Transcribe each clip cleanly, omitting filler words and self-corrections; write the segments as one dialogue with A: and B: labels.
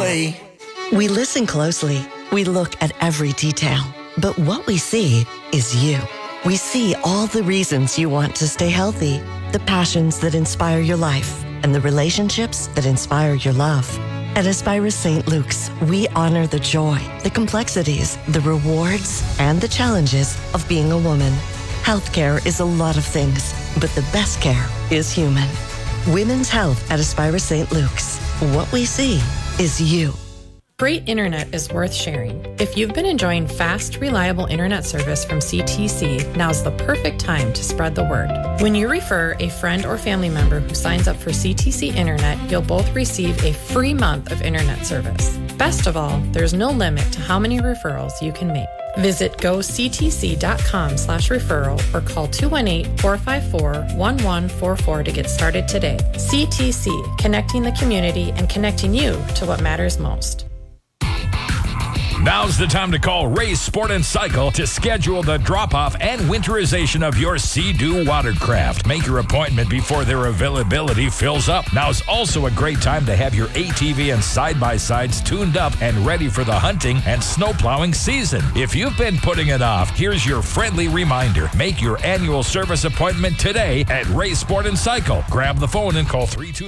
A: way.
B: We listen closely. We look at every detail. But what we see is you. We see all the reasons you want to stay healthy, the passions that inspire your life, and the relationships that inspire your love. At Aspira St. Luke's, we honor the joy, the complexities, the rewards, and the challenges of being a woman. Healthcare is a lot of things, but the best care is human. Women's health at Aspira St. Luke's. What we see is you.
C: Great internet is worth sharing. If you've been enjoying fast, reliable internet service from CTC, now's the perfect time to spread the word. When you refer a friend or family member who signs up for CTC Internet, you'll both receive a free month of internet service. Best of all, there's no limit to how many referrals you can make. Visit goctc.com/referral or call 218-454-1144 to get started today. CTC, connecting the community and connecting you to what matters most.
D: Now's the time to call Ray's Sport and Cycle to schedule the drop-off and winterization of your Sea-Doo watercraft. Make your appointment before their availability fills up. Now's also a great time to have your ATV and side-by-sides tuned up and ready for the hunting and snowplowing season. If you've been putting it off, here's your friendly reminder. Make your annual service appointment today at Ray's Sport and Cycle. Grab the phone and call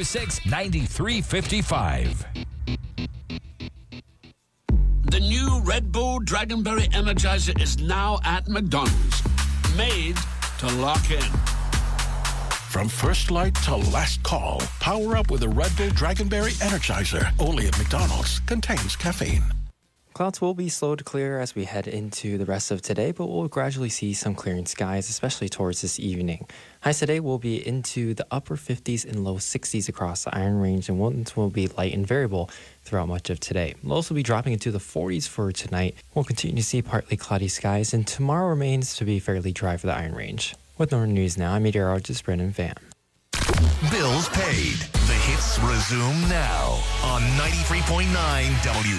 D: 326-9355.
E: The new Red Bull Dragonberry Energizer is now at McDonald's. Made to lock in.
F: From first light to last call, power up with a Red Bull Dragonberry Energizer. Only at McDonald's. Contains caffeine.
G: Clouds will be slow to clear as we head into the rest of today, but we'll gradually see some clearing skies, especially towards this evening. Highs today will be into the upper 50s and low 60s across the Iron Range, and winds will be light and variable throughout much of today. Lows will be dropping into the 40s for tonight. We'll continue to see partly cloudy skies, and tomorrow remains to be fairly dry for the Iron Range. With Northern News Now, I'm meteorologist Brendan Pham.
H: Bills paid. The hits resume now on 93.9 WFMU.